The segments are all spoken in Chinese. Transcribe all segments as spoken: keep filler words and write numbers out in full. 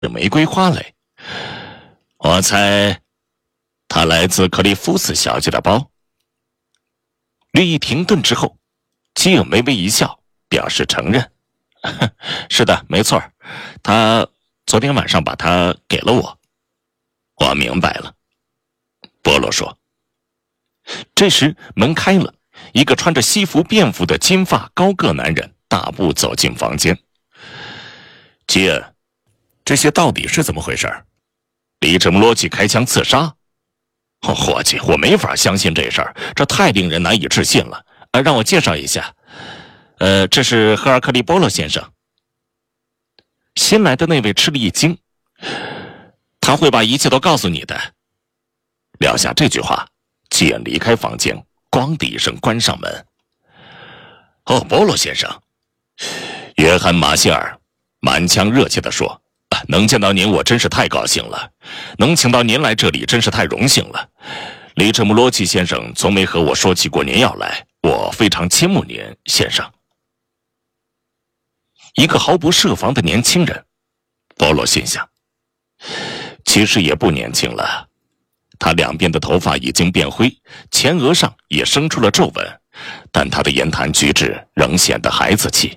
玫瑰花蕾。我猜它来自克利夫斯小姐的包。略一停顿之后，基尔微微一笑，表示承认。是的，没错，他昨天晚上把它给了我。我明白了，波罗说。这时门开了，一个穿着西服便服的金发高个男人大步走进房间。基恩，这些到底是怎么回事？里什姆罗奇开枪刺杀？哦，伙计，我没法相信这事儿，这太令人难以置信了。呃，让我介绍一下，呃，这是赫尔克利波罗先生。新来的那位吃了一惊，他会把一切都告诉你的。撂下这句话，基恩离开房间，咣的一声关上门。哦，波罗先生，约翰·马歇尔满腔热切地说。能见到您，我真是太高兴了。能请到您来这里，真是太荣幸了。里什姆罗奇先生从没和我说起过您要来，我非常倾慕您，先生。一个毫不设防的年轻人，波罗心想，其实也不年轻了。他两边的头发已经变灰，前额上也生出了皱纹，但他的言谈举止仍显得孩子气。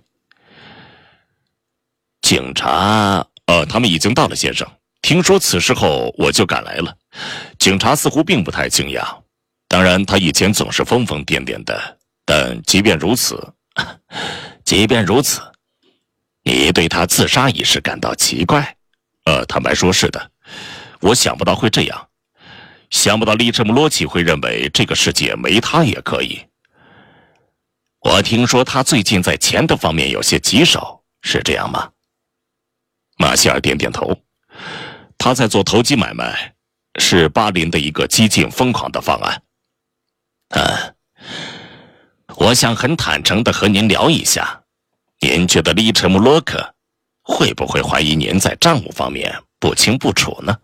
警察。呃，他们已经到了，先生。听说此事后，我就赶来了。警察似乎并不太惊讶，当然，他以前总是疯疯癫癫的。但即便如此，即便如此，你对他自杀一事感到奇怪？呃，坦白说，是的。我想不到会这样，想不到利什姆罗奇会认为这个世界没他也可以。我听说他最近在钱的方面有些棘手，是这样吗？马歇尔点点头，他在做投机买卖，是巴林的一个激进疯狂的方案。嗯，我想很坦诚地和您聊一下，您觉得利什姆洛克会不会怀疑您在账务方面不清不楚呢？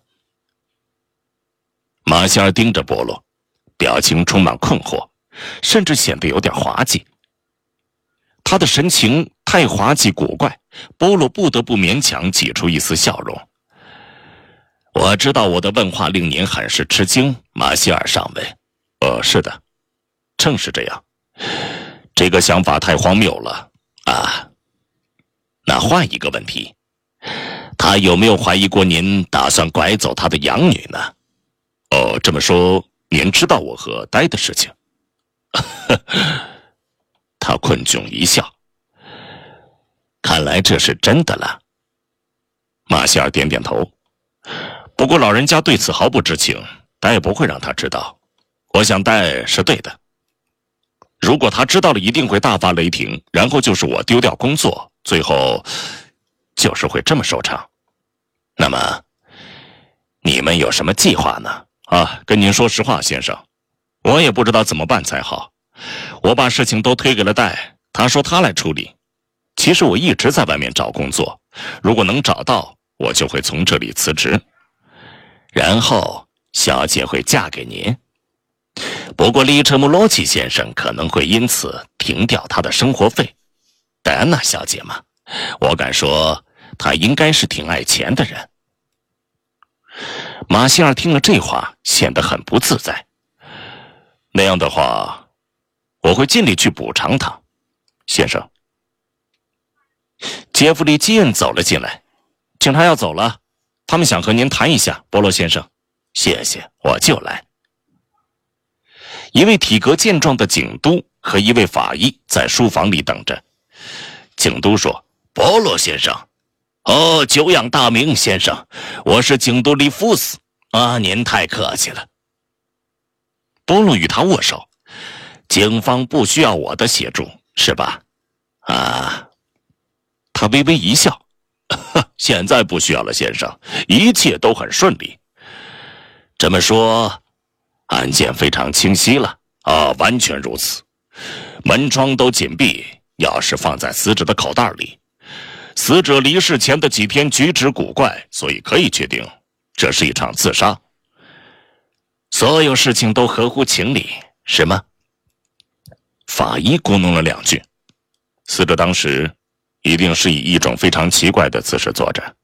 马歇尔盯着波罗，表情充满困惑，甚至显得有点滑稽。他的神情太滑稽古怪，波罗不得不勉强挤出一丝笑容。我知道我的问话令您很是吃惊，马歇尔上尉。呃，是的，正是这样。这个想法太荒谬了啊！那换一个问题，他有没有怀疑过您打算拐走他的养女呢？哦，这么说，您知道我和呆的事情？他困窘一笑，看来这是真的了。马歇尔点点头，不过老人家对此毫不知情，呆不会让他知道。我想呆是对的。如果他知道了，一定会大发雷霆，然后就是我丢掉工作，最后就是会这么收场。那么，你们有什么计划呢？啊，跟您说实话，先生，我也不知道怎么办才好。我把事情都推给了戴，他说他来处理。其实我一直在外面找工作，如果能找到，我就会从这里辞职，然后小姐会嫁给您。不过利彻姆罗奇先生可能会因此停掉他的生活费。戴安娜小姐嘛，我敢说她应该是挺爱钱的人。马歇尔听了这话，显得很不自在。那样的话，我会尽力去补偿他，先生。杰弗里·基恩走了进来，警察要走了，他们想和您谈一下，波罗先生。谢谢，我就来。一位体格健壮的警督和一位法医在书房里等着。警督说：“波罗先生，哦，久仰大名，先生，我是警督里夫斯啊，您太客气了。”波罗与他握手。警方不需要我的协助，是吧？啊，他微微一笑，现在不需要了，先生，一切都很顺利。这么说，案件非常清晰了啊，完全如此。门窗都紧闭，钥匙放在死者的口袋里。死者离世前的几天举止古怪，所以可以确定这是一场自杀。所有事情都合乎情理，是吗？法医咕哝了两句，死者当时一定是以一种非常奇怪的姿势坐着。